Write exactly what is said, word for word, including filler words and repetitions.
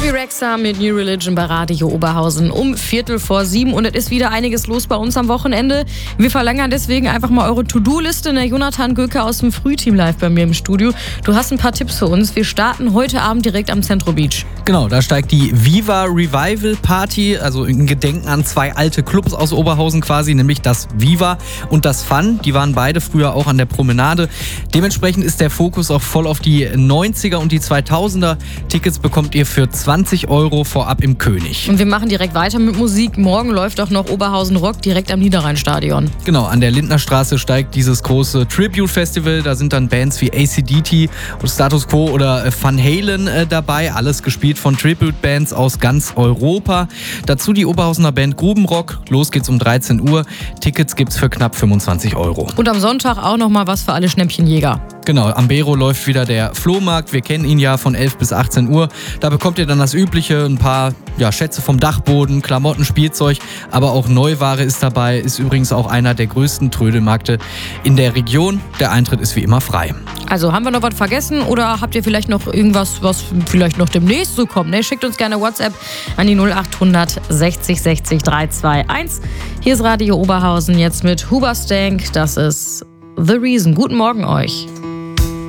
Bobby Rexha mit New Religion bei Radio Oberhausen um Viertel vor sieben. Und es ist wieder einiges los bei uns am Wochenende. Wir verlängern deswegen einfach mal eure To-Do-Liste. Der Jonathan Göke aus dem Frühteam live bei mir im Studio. Du hast ein paar Tipps für uns. Wir starten heute Abend direkt am Centro Beach. Genau, da steigt die Viva Revival Party, also in Gedenken an zwei alte Clubs aus Oberhausen quasi, nämlich das Viva und das Fun. Die waren beide früher auch an der Promenade. Dementsprechend ist der Fokus auch voll auf die neunziger und die zweitausender. Tickets bekommt ihr für zwanzig Euro vorab im König. Und wir machen direkt weiter mit Musik. Morgen läuft auch noch Oberhausen Rock direkt am Niederrheinstadion. Genau, an der Lindnerstraße steigt dieses große Tribute-Festival. Da sind dann Bands wie A C D T, Status Quo oder Van Halen äh, dabei. Alles gespielt von Tribute-Bands aus ganz Europa. Dazu die Oberhausener Band Grubenrock. Los geht's um dreizehn Uhr. Tickets gibt's für knapp fünfundzwanzig Euro. Und am Sonntag auch noch mal was für alle Schnäppchenjäger. Genau, am Bero läuft wieder der Flohmarkt. Wir kennen ihn ja von elf bis achtzehn Uhr. Da bekommt ihr dann das Übliche, ein paar ja, Schätze vom Dachboden, Klamotten, Spielzeug, aber auch Neuware ist dabei. Ist übrigens auch einer der größten Trödelmärkte in der Region. Der Eintritt ist wie immer frei. Also haben wir noch was vergessen oder habt ihr vielleicht noch irgendwas, was vielleicht noch demnächst so kommt? Ne? Schickt uns gerne WhatsApp an die null acht hundert sechzig sechzig drei zwei eins. Hier ist Radio Oberhausen jetzt mit Hoobastank. Das ist The Reason. Guten Morgen euch.